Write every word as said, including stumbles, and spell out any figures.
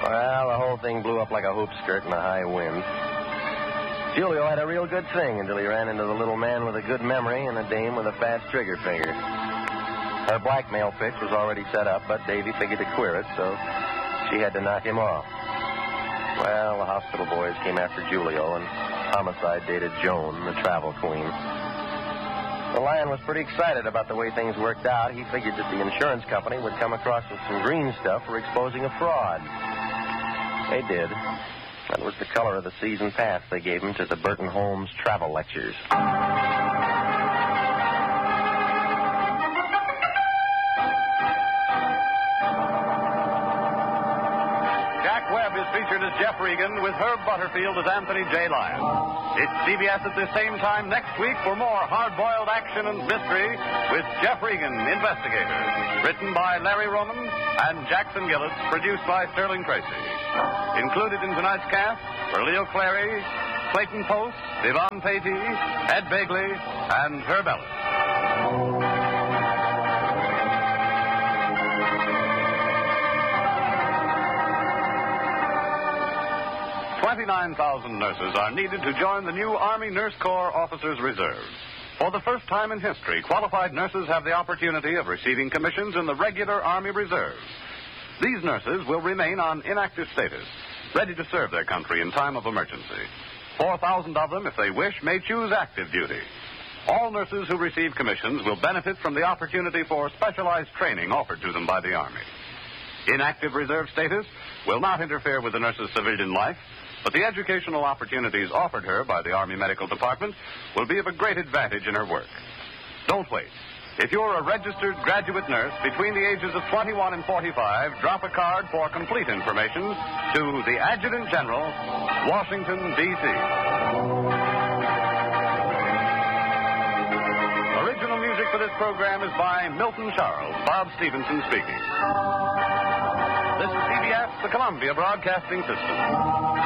Well, the whole thing blew up like a hoop skirt in a high wind. Julio had a real good thing until he ran into the little man with a good memory and a dame with a fast trigger finger. Her blackmail pitch was already set up, but Davy figured to queer it, so she had to knock him off. Well, the hospital boys came after Julio, and Homicide dated Joan, the travel queen. The Lion was pretty excited about the way things worked out. He figured that the insurance company would come across with some green stuff for exposing a fraud. They did. That was the color of the season pass they gave him to the Burton Holmes travel lectures. Jack Webb is featured as Jeff Regan with Herb Butterfield as Anthony J. Lyon. It's C B S at the same time next week for more hard-boiled action and mystery with Jeff Regan, investigator. Written by Larry Roman and Jackson Gillis, produced by Sterling Tracy. Included in tonight's cast were Leo Clary, Clayton Post, Yvonne Patey, Ed Begley, and Herb Ellis. twenty-nine thousand nurses are needed to join the new Army Nurse Corps Officers Reserve. For the first time in history, qualified nurses have the opportunity of receiving commissions in the regular Army Reserves. These nurses will remain on inactive status, ready to serve their country in time of emergency. four thousand of them, if they wish, may choose active duty. All nurses who receive commissions will benefit from the opportunity for specialized training offered to them by the Army. Inactive reserve status will not interfere with the nurse's civilian life, but the educational opportunities offered her by the Army Medical Department will be of a great advantage in her work. Don't wait. If you're a registered graduate nurse between the ages of twenty-one and forty-five, drop a card for complete information to the Adjutant General, Washington, D C Original music for this program is by Milton Charles. Bob Stevenson speaking. This is C B S, the Columbia Broadcasting System.